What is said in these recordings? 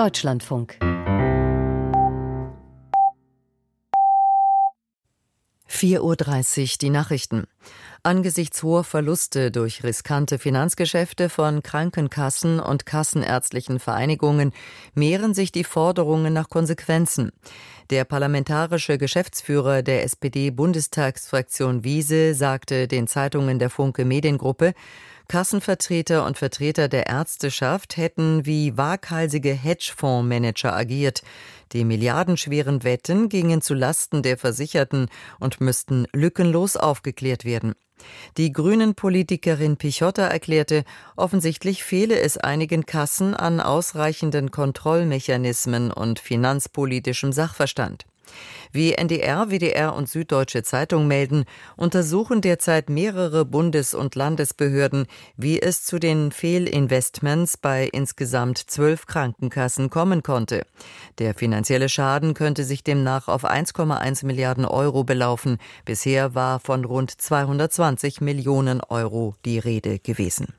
Deutschlandfunk. 4:30 Uhr die Nachrichten. Angesichts hoher Verluste durch riskante Finanzgeschäfte von Krankenkassen und kassenärztlichen Vereinigungen mehren sich die Forderungen nach Konsequenzen. Der parlamentarische Geschäftsführer der SPD-Bundestagsfraktion Wiese sagte den Zeitungen der Funke Mediengruppe, Kassenvertreter und Vertreter der Ärzteschaft hätten wie waghalsige Hedgefondsmanager agiert. Die milliardenschweren Wetten gingen zu Lasten der Versicherten und müssten lückenlos aufgeklärt werden. Die Grünen-Politikerin Pichotta erklärte, offensichtlich fehle es einigen Kassen an ausreichenden Kontrollmechanismen und finanzpolitischem Sachverstand. Wie NDR, WDR und Süddeutsche Zeitung melden, untersuchen derzeit mehrere Bundes- und Landesbehörden, wie es zu den Fehlinvestments bei insgesamt 12 Krankenkassen kommen konnte. Der finanzielle Schaden könnte sich demnach auf 1,1 Milliarden Euro belaufen. Bisher war von rund 220 Millionen Euro die Rede gewesen.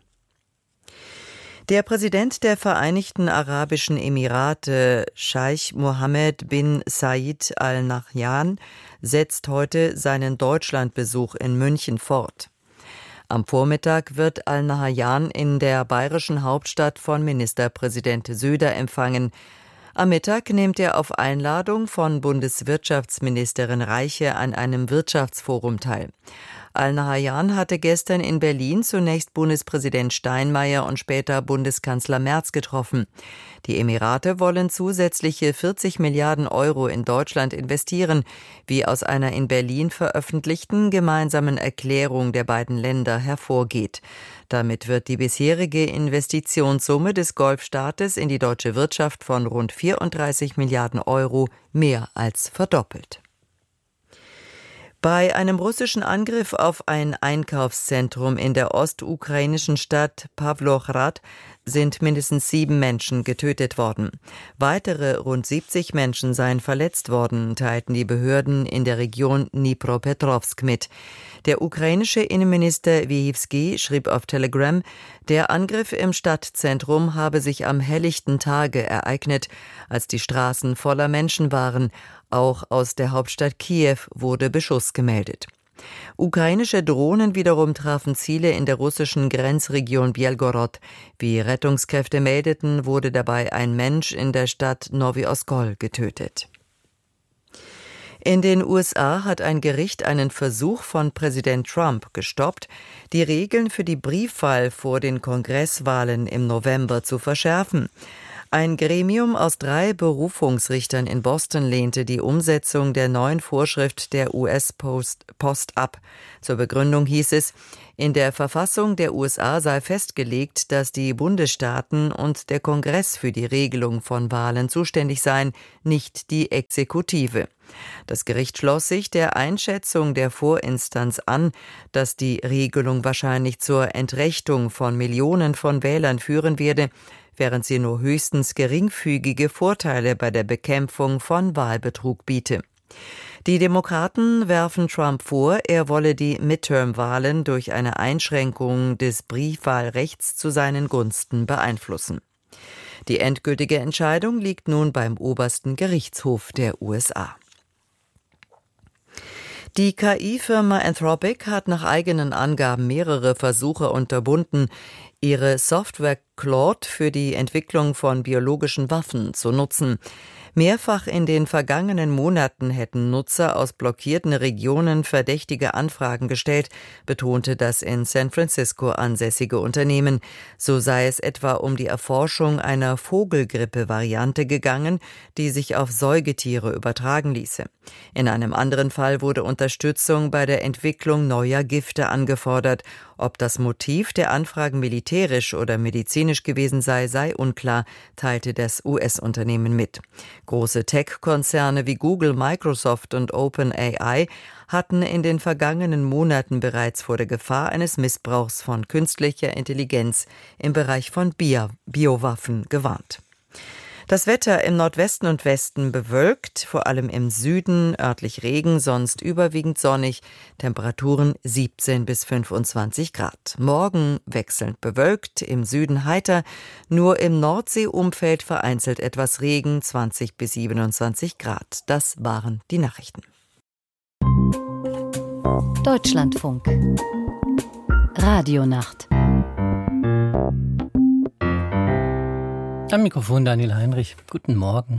Der Präsident der Vereinigten Arabischen Emirate, Scheich Mohammed bin Zayed Al Nahyan, setzt heute seinen Deutschlandbesuch in München fort. Am Vormittag wird Al Nahyan in der bayerischen Hauptstadt von Ministerpräsident Söder empfangen. Am Mittag nimmt er auf Einladung von Bundeswirtschaftsministerin Reiche an einem Wirtschaftsforum teil. Al Nahyan hatte gestern in Berlin zunächst Bundespräsident Steinmeier und später Bundeskanzler Merz getroffen. Die Emirate wollen zusätzliche 40 Milliarden Euro in Deutschland investieren, wie aus einer in Berlin veröffentlichten gemeinsamen Erklärung der beiden Länder hervorgeht. Damit wird die bisherige Investitionssumme des Golfstaates in die deutsche Wirtschaft von rund 34 Milliarden Euro mehr als verdoppelt. Bei einem russischen Angriff auf ein Einkaufszentrum in der ostukrainischen Stadt Pawlograd sind mindestens 7 Menschen getötet worden. Weitere rund 70 Menschen seien verletzt worden, teilten die Behörden in der Region Dnipropetrovsk mit. Der ukrainische Innenminister Wiewski schrieb auf Telegram, der Angriff im Stadtzentrum habe sich am helllichten Tage ereignet, als die Straßen voller Menschen waren. Auch aus der Hauptstadt Kiew wurde Beschuss gemeldet. Ukrainische Drohnen wiederum trafen Ziele in der russischen Grenzregion Belgorod. Wie Rettungskräfte meldeten, wurde dabei ein Mensch in der Stadt Nowy Oskol getötet. In den USA hat ein Gericht einen Versuch von Präsident Trump gestoppt, die Regeln für die Briefwahl vor den Kongresswahlen im November zu verschärfen. Ein Gremium aus 3 Berufungsrichtern in Boston lehnte die Umsetzung der neuen Vorschrift der US-Post ab. Zur Begründung hieß es, in der Verfassung der USA sei festgelegt, dass die Bundesstaaten und der Kongress für die Regelung von Wahlen zuständig seien, nicht die Exekutive. Das Gericht schloss sich der Einschätzung der Vorinstanz an, dass die Regelung wahrscheinlich zur Entrechtung von Millionen von Wählern führen werde, während sie nur höchstens geringfügige Vorteile bei der Bekämpfung von Wahlbetrug biete. Die Demokraten werfen Trump vor, er wolle die Midterm-Wahlen durch eine Einschränkung des Briefwahlrechts zu seinen Gunsten beeinflussen. Die endgültige Entscheidung liegt nun beim obersten Gerichtshof der USA. Die KI-Firma Anthropic hat nach eigenen Angaben mehrere Versuche unterbunden, ihre Software Claude für die Entwicklung von biologischen Waffen zu nutzen. Mehrfach in den vergangenen Monaten hätten Nutzer aus blockierten Regionen verdächtige Anfragen gestellt, betonte das in San Francisco ansässige Unternehmen. So sei es etwa um die Erforschung einer Vogelgrippe-Variante gegangen, die sich auf Säugetiere übertragen ließe. In einem anderen Fall wurde Unterstützung bei der Entwicklung neuer Gifte angefordert. Ob das Motiv der Anfragen militärisch oder medizinisch gewesen sei unklar, teilte das US-Unternehmen mit. Große Tech-Konzerne wie Google, Microsoft und OpenAI hatten in den vergangenen Monaten bereits vor der Gefahr eines Missbrauchs von künstlicher Intelligenz im Bereich von Biowaffen gewarnt. Das Wetter im Nordwesten und Westen bewölkt, vor allem im Süden örtlich Regen, sonst überwiegend sonnig, Temperaturen 17 bis 25 Grad. Morgen wechselnd bewölkt, im Süden heiter, nur im Nordseeumfeld vereinzelt etwas Regen, 20 bis 27 Grad. Das waren die Nachrichten. Deutschlandfunk Radionacht. Am Mikrofon Daniel Heinrich. Guten Morgen.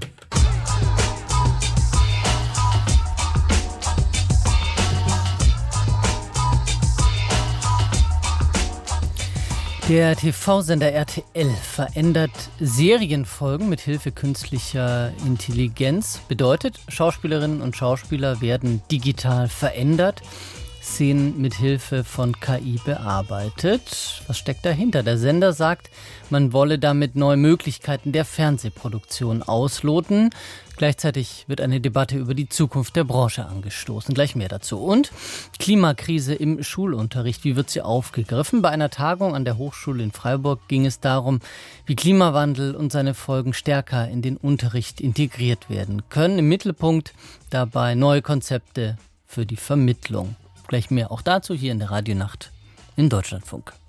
Der TV-Sender RTL verändert Serienfolgen mit Hilfe künstlicher Intelligenz. Bedeutet, Schauspielerinnen und Schauspieler werden digital verändert, Szenen mit Hilfe von KI bearbeitet. Was steckt dahinter? Der Sender sagt, man wolle damit neue Möglichkeiten der Fernsehproduktion ausloten. Gleichzeitig wird eine Debatte über die Zukunft der Branche angestoßen. Gleich mehr dazu. Und Klimakrise im Schulunterricht. Wie wird sie aufgegriffen? Bei einer Tagung an der Hochschule in Freiburg ging es darum, wie Klimawandel und seine Folgen stärker in den Unterricht integriert werden können. Im Mittelpunkt dabei neue Konzepte für die Vermittlung. Gleich mehr auch dazu hier in der Radionacht in Deutschlandfunk.